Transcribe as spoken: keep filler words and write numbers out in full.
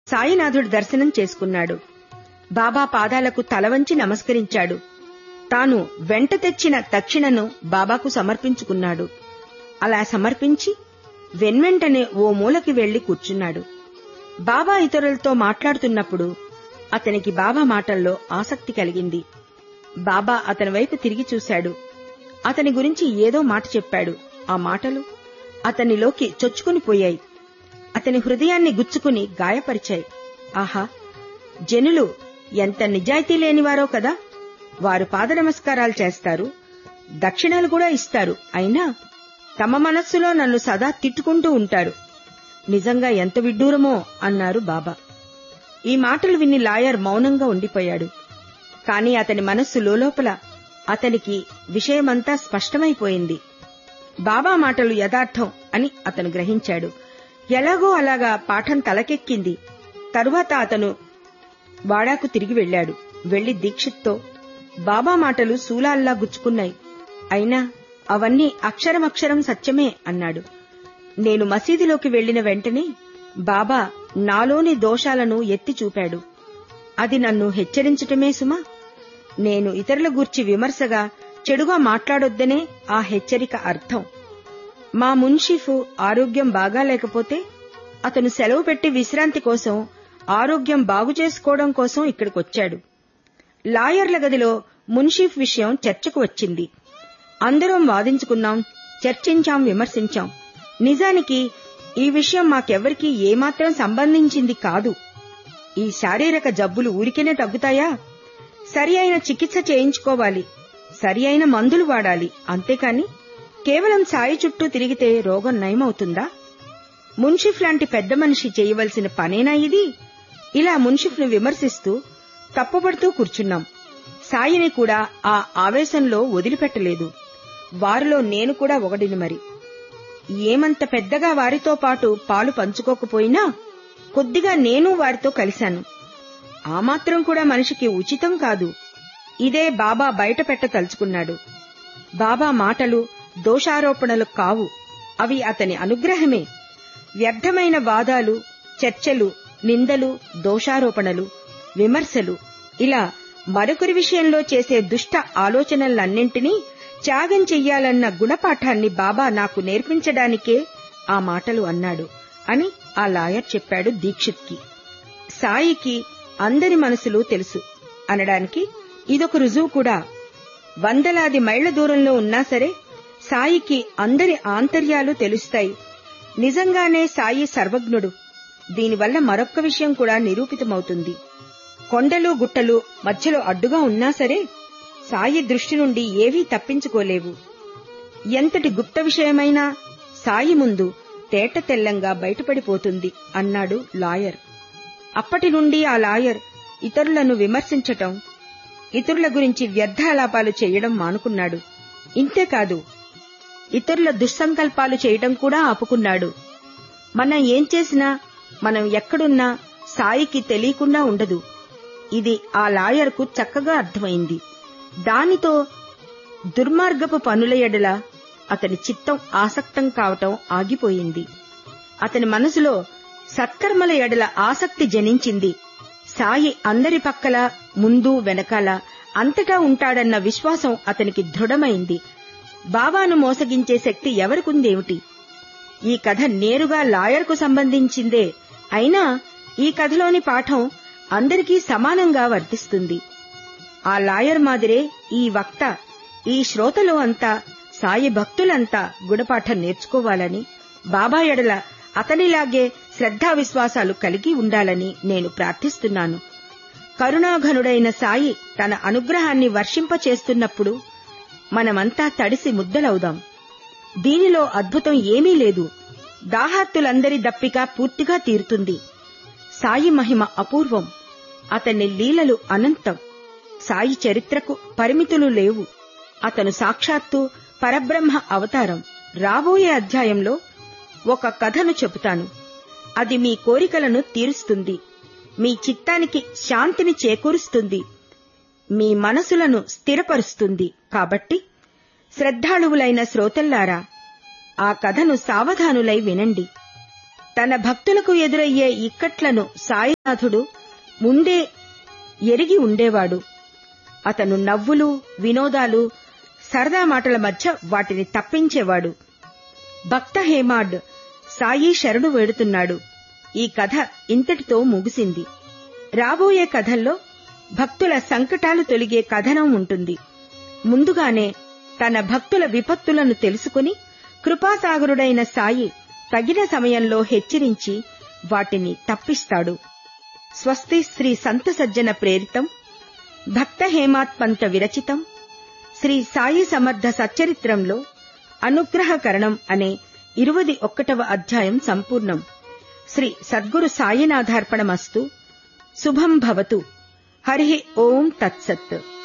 సాయినాథుడి దర్శనం చేసుకున్నాడు. బాబా పాదాలకు తలవంచి నమస్కరించాడు. తాను వెంట తెచ్చిన దక్షిణను బాబాకు సమర్పించుకున్నాడు. అలా సమర్పించి వెన్వెంటనే ఓ మూలకి వెళ్లి కూర్చున్నాడు. బాబా ఇతరులతో మాట్లాడుతున్నప్పుడు అతనికి బాబా మాటల్లో ఆసక్తి కలిగింది. బాబా అతని వైపు తిరిగి చూశాడు. అతని గురించి ఏదో మాట చెప్పాడు. ఆ మాటలు అతనిలోకి చొచ్చుకుని పోయాయి. అతని హృదయాన్ని గుచ్చుకుని గాయపరిచాయి. ఆహా, జనులు ఎంత నిజాయితీ లేనివారో కదా. వారు పాద నమస్కారాలు చేస్తారు, దక్షిణాలు కూడా ఇస్తారు. అయినా తమ మనస్సులో నన్ను సదా తిట్టుకుంటూ ఉంటారు. నిజంగా ఎంత విడ్డూరమో అన్నారు బాబా. ఈ మాటలు విని లాయర్ మౌనంగా ఉండిపోయాడు. కాని అతని మనస్సు లోలోపల అతనికి విషయమంతా స్పష్టమైపోయింది. బాబా మాటలు యథార్థం అని అతను గ్రహించాడు. ఎలాగో అలాగా పాఠం తలకెక్కింది. తరువాత అతను వాడాకు తిరిగి వెళ్లాడు. వెళ్లి దీక్షిత్తో, బాబా మాటలు శూలాల్లా గుచ్చుకున్నాయి, అయినా అవన్నీ అక్షరమక్షరం సత్యమే అన్నాడు. నేను మసీదులోకి వెళ్లిన వెంటనే బాబా నాలోని దోషాలను ఎత్తి చూపాడు. అది నన్ను హెచ్చరించటమే సుమా. నేను ఇతరుల గూర్చి విమర్శగా చెడుగా మాట్లాడొద్దనే ఆ హెచ్చరిక అర్థం. మా మున్షిఫ్ ఆరోగ్యం బాగాలేకపోతే అతను సెలవు పెట్టి విశ్రాంతి కోసం, ఆరోగ్యం బాగు చేసుకోవడం కోసం ఇక్కడికొచ్చాడు. లాయర్ల గదిలో మున్షిఫ్ విషయం చర్చకు వచ్చింది. అందరం వాదించుకున్నాం, చర్చించాం, విమర్శించాం. నిజానికి ఈ విషయం మాకెవ్వరికీ ఏమాత్రం సంబంధించింది కాదు. ఈ శారీరక జబ్బులు ఊరికేనే తగ్గుతాయా? సరి అయిన చికిత్స చేయించుకోవాలి, సరి అయిన మందులు వాడాలి. అంతేకాని కేవలం సాయి చుట్టూ తిరిగితే రోగం నయమవుతుందా? మున్షిఫ్ లాంటి పెద్ద మనిషి చేయవలసిన పనేనా ఇది? ఇలా మున్షిఫ్ ను విమర్శిస్తూ తప్పుపడుతూ కూర్చున్నాం. సాయిని కూడా ఆ ఆవేశంలో వదిలిపెట్టలేదు. వారిలో నేను కూడా ఒకడిని. మరి ఏమంత పెద్దగా వారితో పాటు పాలు పంచుకోకపోయినా కొద్దిగా నేను వారితో కలిశాను. ఆ మాత్రం కూడా మనిషికి ఉచితం కాదు. ఇదే బాబా బయట పెట్టదలుచుకున్నాడు. బాబా మాటలు దోషారోపణలు కావు, అవి అతని అనుగ్రహమే. వ్యర్థమైన వాదాలు, చర్చలు, నిందలు, దోషారోపణలు, విమర్శలు, ఇలా మరొకరి విషయంలో చేసే దుష్ట ఆలోచనలన్నింటినీ త్యాగం చెయ్యాలన్న గుణపాఠాన్ని బాబా నాకు నేర్పించడానికే ఆ మాటలు అన్నాడు అని ఆ లాయర్ చెప్పాడు దీక్షిత్కి. సాయికి అందరి మనసులు తెలుసు అనడానికి ఇదొక రుజువు కూడా. వందలాది మైళ్ల దూరంలో ఉన్నా సరే సాయికి అందరి ఆంతర్యాలు తెలుస్తాయి. నిజంగానే సాయి సర్వజ్ఞుడు. దీనివల్ల మరొక్క విషయం కూడా నిరూపితమవుతుంది. కొండలు గుట్టలు మధ్యలో అడ్డుగా ఉన్నా సరే సాయి దృష్టి నుండి ఏవీ తప్పించుకోలేవు. ఎంతటి గుప్త విషయమైనా సాయి ముందు తేట తెల్లంగా బయటపడిపోతుంది అన్నాడు లాయర్. అప్పటి నుండి ఆ లాయర్ ఇతరులను విమర్శించటం, ఇతరుల గురించి వ్యర్థాలాపాలు చేయడం మానుకున్నాడు. ఇంతేకాదు, ఇతరుల దుస్సంకల్పాలు చేయటం కూడా ఆపుకున్నాడు. మనం ఏం చేసినా, మనం ఎక్కడున్నా సాయికి తెలియకుండా ఉండదు. ఇది ఆ లాయర్కు చక్కగా అర్థమైంది. దానితో దుర్మార్గపు పనుల ఎడల అతని చిత్తం ఆసక్తం కావటం ఆగిపోయింది. అతని మనసులో సత్కర్మల ఎడల ఆసక్తి జనించింది. సాయి అందరి పక్కల, ముందు వెనకాల, అంతటా ఉంటాడన్న విశ్వాసం అతనికి దృఢమైంది. బాబాను మోసగించే శక్తి ఎవరికుందేమిటి? ఈ కథ నేరుగా లాయర్కు సంబంధించిందే అయినా ఈ కథలోని పాఠం అందరికీ సమానంగా వర్తిస్తుంది. ఆ లాయర్ మాదిరే ఈ వక్త, ఈ శ్రోతలు అంతా, సాయి భక్తులంతా గుణపాఠం నేర్చుకోవాలని, బాబా ఎడల అతనిలాగే శ్రద్ధా విశ్వాసాలు కలిగి ఉండాలని నేను ప్రార్థిస్తున్నాను. కరుణాఘనుడైన సాయి తన అనుగ్రహాన్ని వర్షింపచేస్తున్నప్పుడు మనమంతా తడిసి ముద్దలవుదాం. దీనిలో అద్భుతం ఏమీ లేదు. దాహార్తులందరి దప్పిక పూర్తిగా తీరుతుంది. సాయి మహిమ అపూర్వం. అతని లీలలు అనంతం. సాయి చరిత్రకు పరిమితులు లేవు. అతను సాక్షాత్తు పరబ్రహ్మ అవతారం. రాబోయే అధ్యాయంలో ఒక కథను చెబుతాను. అది మీ కోరికలను తీరుస్తుంది, మీ చిత్తానికి శాంతిని చేకూరుస్తుంది, మీ మనసులను స్థిరపరుస్తుంది. కాబట్టి శ్రద్ధాళువులైన శ్రోతల్లారా, ఆ కథను సావధానులై వినండి. తన భక్తులకు ఎదురయ్యే ఇక్కట్లను సాయినాథుడు ముందే ఎరిగి ఉండేవాడు. అతను నవ్వులు, వినోదాలు, సరదా మాటల మధ్య వాటిని తప్పించేవాడు. భక్త హేమాడ్ సాయి శరణు వేడుతున్నాడు. ఈ కథ ఇంతటితో ముగిసింది. రాబోయే కథల్లో భక్తుల సంకటాలు తొలగే కథనం ఉంటుంది. ముందుగానే తన భక్తుల విపత్తులను తెలుసుకుని కృపాసాగరుడైన సాయి తగిన సమయంలో హెచ్చరించి వాటిని తప్పిస్తాడు. స్వస్తి శ్రీ సంత సజ్జన ప్రేరితం భక్త హేమాత్పంత విరచితం శ్రీ సాయి సమర్థ సచ్చరిత్రంలో అనుగ్రహకరణం అనే ఇరవై ఒకటవ అధ్యాయం సంపూర్ణం. శ్రీ సద్గురు సాయినాథార్పణమస్తు. శుభం భవతు. హరి ఓం తత్సత్.